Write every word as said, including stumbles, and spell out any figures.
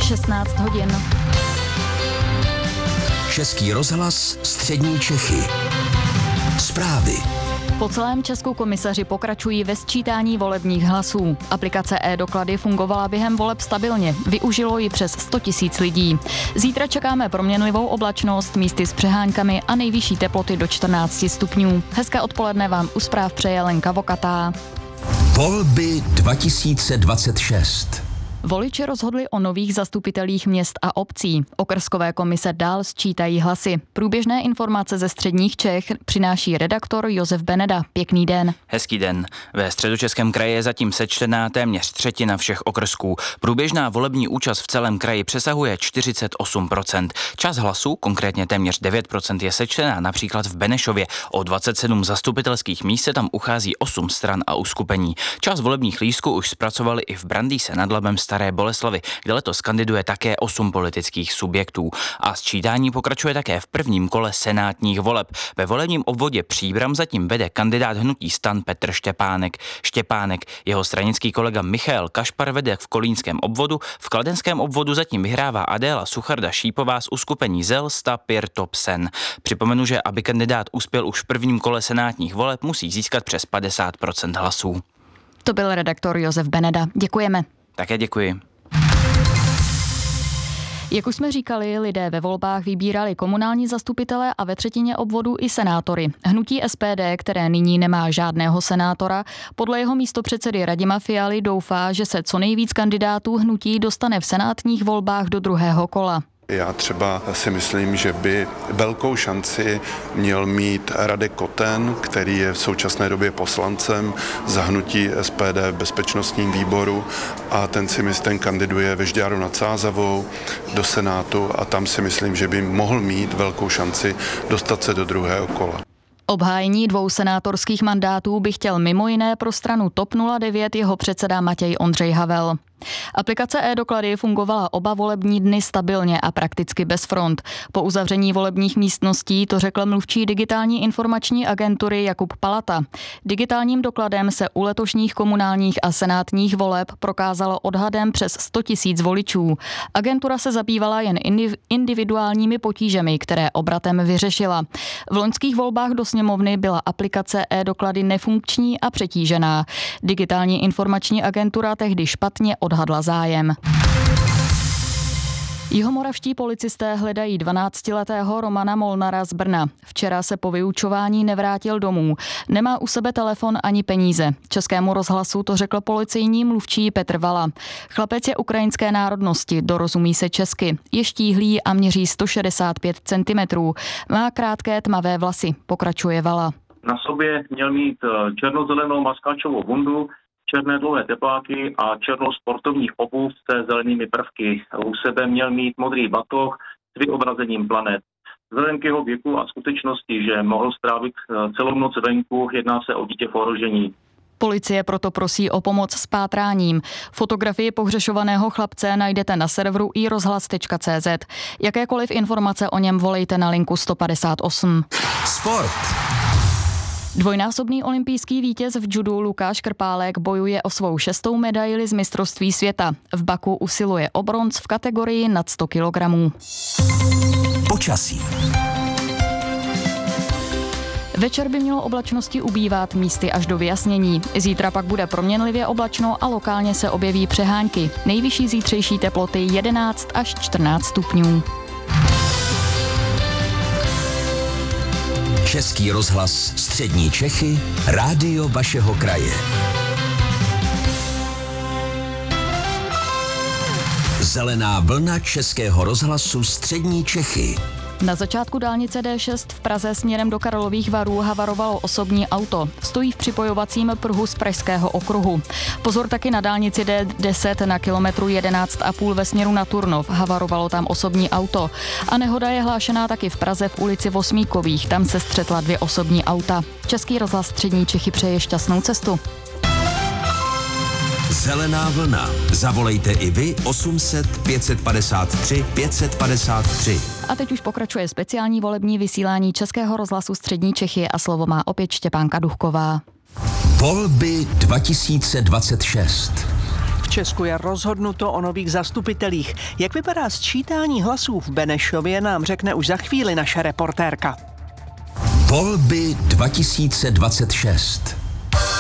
šestnáct hodin. Český rozhlas Střední Čechy. Zprávy. Po celém Česku komisaři pokračují ve sčítání volebních hlasů. Aplikace e-doklady fungovala během voleb stabilně. Využilo ji přes sto tisíc lidí. Zítra čekáme proměnlivou oblačnost, místy s přeháňkami a nejvyšší teploty do čtrnáct stupňů. Hezké odpoledne vám u zpráv přeje Lenka Vokatá. Volby dva tisíce dvacet šest. Voliči rozhodli o nových zastupitelích měst a obcí. Okrskové komise dál sčítají hlasy. Průběžné informace ze středních Čech přináší redaktor Josef Beneda. Pěkný den. Hezký den. Ve Středočeském kraji je zatím sečtená téměř třetina všech okrsků. Průběžná volební účast v celém kraji přesahuje čtyřicet osm procent. Část hlasů, konkrétně téměř devět procent, je sečtená například v Benešově. O dvacet sedm zastupitelských míst se tam uchází osm stran a uskupení. Část volebních lístků už zpracovali i v Brandýse nad Labem Staré Boleslavi, kde letos kandiduje také osm politických subjektů. A sčítání pokračuje také v prvním kole senátních voleb. Ve volebním obvodě Příbram zatím vede kandidát hnutí STAN Petr Štěpánek. Štěpánek, jeho stranický kolega Michael Kašpar vede v kolínském obvodu, v kladenském obvodu zatím vyhrává Adéla Sucharda Šípová z uskupení Zelsta Pirtopsen. Připomenu, že aby kandidát uspěl už v prvním kole senátních voleb, musí získat přes padesát procent hlasů. To byl redaktor Josef Beneda. Děkujeme. Také děkuji. Jak už jsme říkali, lidé ve volbách vybírali komunální zastupitele a ve třetině obvodů i senátory. Hnutí S P D, které nyní nemá žádného senátora, podle jeho místopředsedy Radima Fialy doufá, že se co nejvíc kandidátů hnutí dostane v senátních volbách do druhého kola. Já třeba si myslím, že by velkou šanci měl mít Radek Koten, který je v současné době poslancem za hnutí S P D v bezpečnostním výboru a ten si myslím, ten kandiduje ve Žďáru nad Sázavou do Senátu a tam si myslím, že by mohl mít velkou šanci dostat se do druhého kola. Obhájení dvou senátorských mandátů by chtěl mimo jiné pro stranu TOP nula devět jeho předseda Matěj Ondřej Havel. Aplikace e-doklady fungovala oba volební dny stabilně a prakticky bez front. Po uzavření volebních místností to řekl mluvčí digitální informační agentury Jakub Palata. Digitálním dokladem se u letošních komunálních a senátních voleb prokázalo odhadem přes sto tisíc voličů. Agentura se zabývala jen individuálními potížemi, které obratem vyřešila. V loňských volbách do sněmovny byla aplikace e-doklady nefunkční a přetížená. Digitální informační agentura tehdy špatně odhadla zájem. Jihomoravští policisté hledají dvanáctiletého Romana Molnara z Brna. Včera se po vyučování nevrátil domů. Nemá u sebe telefon ani peníze. Českému rozhlasu to řekl policejní mluvčí Petr Vala. Chlapec je ukrajinské národnosti, dorozumí se česky. Je štíhlý a měří sto šedesát pět centimetrů. Má krátké tmavé vlasy, pokračuje Vala. Na sobě měl mít černozelenou maskáčovou bundu, černé dlouhé tepláky a černou sportovní obuv se zelenými prvky. U sebe měl mít modrý batoh s vyobrazením planet. Vzhledem k jeho věku a skutečnosti, že mohl strávit celou noc venku, jedná se o dítě v ohrožení. Policie proto prosí o pomoc s pátráním. Fotografii pohřešovaného chlapce najdete na serveru i rozhlas tečka cé zet. Jakékoliv informace o něm volejte na linku sto padesát osm. Sport. Dvojnásobný olympijský vítěz v judu Lukáš Krpálek bojuje o svou šestou medaili z mistrovství světa. V Baku usiluje o bronz v kategorii nad sto kilogramů. Počasí. Večer by mělo oblačnosti ubývat, místy až do vyjasnění. Zítra pak bude proměnlivě oblačno a lokálně se objeví přehánky. Nejvyšší zítřejší teploty jedenáct až čtrnáct stupňů. Český rozhlas Střední Čechy, rádio vašeho kraje. Zelená vlna Českého rozhlasu Střední Čechy. Na začátku dálnice D šest v Praze směrem do Karlových Varů havarovalo osobní auto. Stojí v připojovacím pruhu z Pražského okruhu. Pozor taky na dálnici D deset na kilometru jedenáct a půl ve směru na Turnov. Havarovalo tam osobní auto. A nehoda je hlášená taky v Praze v ulici Vosmíkových. Tam se střetla dvě osobní auta. Český rozhlas Střední Čechy přeje šťastnou cestu. Zelená vlna. Zavolejte i vy osm set pět set padesát tři pět set padesát tři. A teď už pokračuje speciální volební vysílání Českého rozhlasu Střední Čechy a slovo má opět Štěpánka Duchková. Volby dva tisíce dvacet šest. V Česku je rozhodnuto o nových zastupitelích. Jak vypadá sčítání hlasů v Benešově, nám řekne už za chvíli naše reportérka. Volby dva tisíce dvacet šest.